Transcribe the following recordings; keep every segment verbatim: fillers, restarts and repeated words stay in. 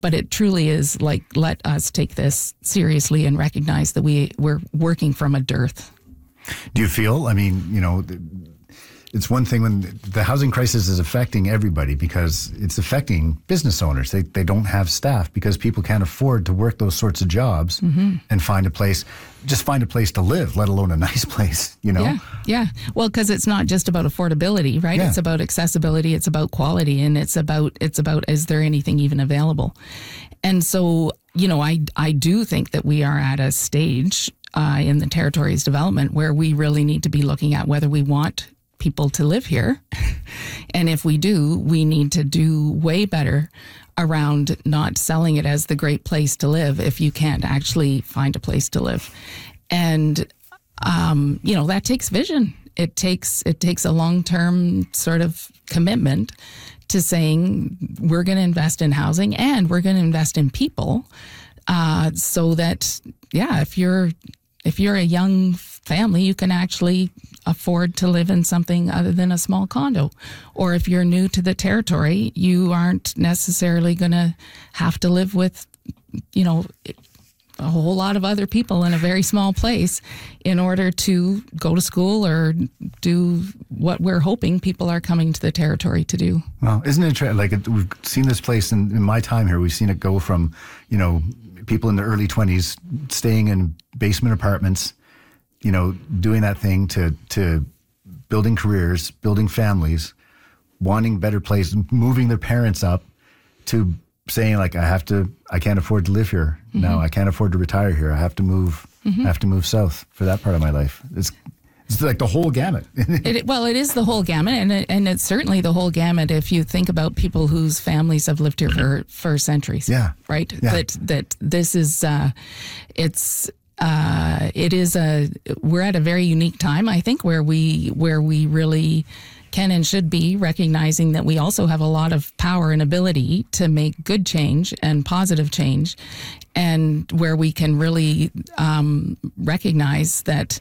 but it truly is like, let us take this seriously and recognize that we, we're working from a dearth. Do you feel, I mean, you know, it's one thing when the housing crisis is affecting everybody because it's affecting business owners. They they don't have staff because people can't afford to work those sorts of jobs mm-hmm. and find a place, just find a place to live, let alone a nice place, you know? Yeah, yeah. Well, because it's not just about affordability, right? Yeah. It's about accessibility, it's about quality, and it's about, it's about, is there anything even available? And so, you know, I, I do think that we are at a stage uh, in the territory's development where we really need to be looking at whether we want people to live here. And if we do, we need to do way better around not selling it as the great place to live if you can't actually find a place to live. And, um, you know, that takes vision. It takes, it takes a long-term sort of commitment to saying we're going to invest in housing and we're going to invest in people uh, so that, yeah, if you're, if you're a young family, you can actually afford to live in something other than a small condo. Or if you're new to the territory, you aren't necessarily going to have to live with, you know, a whole lot of other people in a very small place in order to go to school or do what we're hoping people are coming to the territory to do. Well, isn't it tra- like it, we've seen this place in, in my time here, we've seen it go from, you know, people in their early twenties staying in basement apartments, you know, doing that thing to to building careers, building families, wanting better places, moving their parents up, to saying like, I have to, I can't afford to live here. Mm-hmm. No, I can't afford to retire here. I have to move, mm-hmm. I have to move south for that part of my life. It's it's like the whole gamut. it, well, it is the whole gamut, and it, and it's certainly the whole gamut if you think about people whose families have lived here for, for centuries. Yeah. Right? Yeah. That that this is, uh, it's, Uh, it is a, we're at a very unique time, I think, where we, where we really can and should be recognizing that we also have a lot of power and ability to make good change and positive change, and where we can really um, recognize that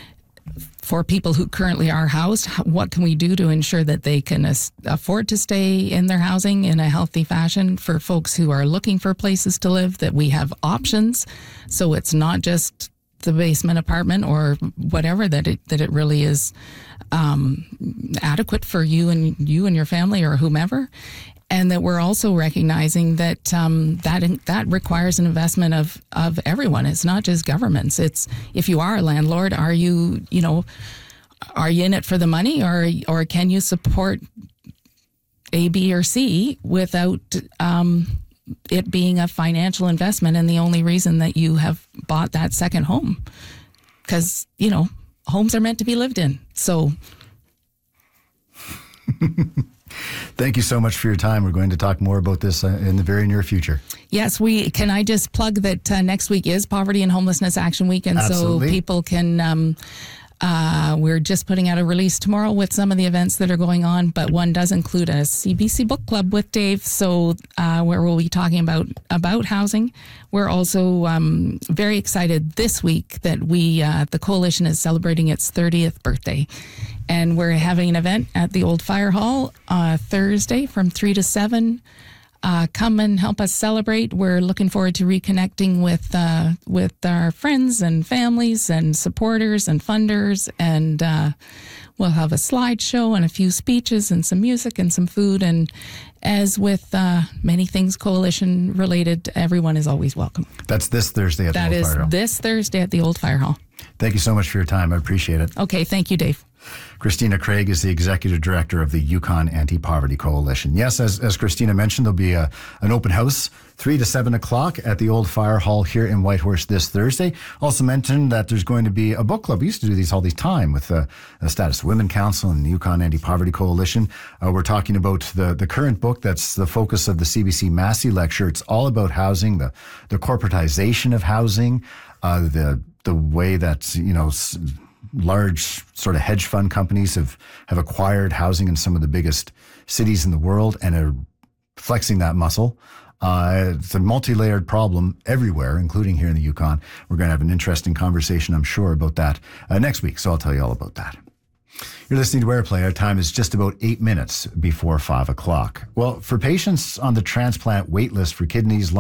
for people who currently are housed, what can we do to ensure that they can as- afford to stay in their housing in a healthy fashion? For folks who are looking for places to live, that we have options, so it's not just the basement apartment or whatever, that it that it really is um, adequate for you and you and your family or whomever. And that we're also recognizing that um, that that requires an investment of, of everyone. It's not just governments. It's, if you are a landlord, are you you know are you in it for the money, or or can you support A, B, or C without um, it being a financial investment and the only reason that you have bought that second home? Because, you know, homes are meant to be lived in. So. Thank you so much for your time. We're going to talk more about this uh, in the very near future. Yes, we can. I just plug that uh, next week is Poverty and Homelessness Action Week, and Absolutely. so people can. Um, uh, we're just putting out a release tomorrow with some of the events that are going on, but one does include a C B C book club with Dave, so uh, where we'll be talking about about housing. We're also um, very excited this week that we uh, the coalition is celebrating its thirtieth birthday. And we're having an event at the Old Fire Hall uh, Thursday from three to seven. Uh, come and help us celebrate. We're looking forward to reconnecting with uh, with our friends and families and supporters and funders. And uh, we'll have a slideshow and a few speeches and some music and some food. And as with uh, many things coalition related, everyone is always welcome. That's this Thursday at that the Old Fire Hall. That is this Thursday at the Old Fire Hall. Thank you so much for your time. I appreciate it. Okay, thank you, Dave. Christina Craig is the Executive Director of the Yukon Anti-Poverty Coalition. Yes, as, as Christina mentioned, there'll be a, an open house three to seven o'clock at the Old Fire Hall here in Whitehorse this Thursday. Also mentioned that there's going to be a book club. We used to do these all the time with uh, the Status Women Council and the Yukon Anti-Poverty Coalition. Uh, we're talking about the, the current book that's the focus of the C B C Massey Lecture. It's all about housing, the, the corporatization of housing, uh, the the way that, you know, s- large sort of hedge fund companies have, have acquired housing in some of the biggest cities in the world and are flexing that muscle. Uh, it's a multi-layered problem everywhere, including here in the Yukon. We're going to have an interesting conversation, I'm sure, about that uh, next week, so I'll tell you all about that. You're listening to Airplay. Our time is just about eight minutes before five o'clock. Well, for patients on the transplant wait list for kidneys,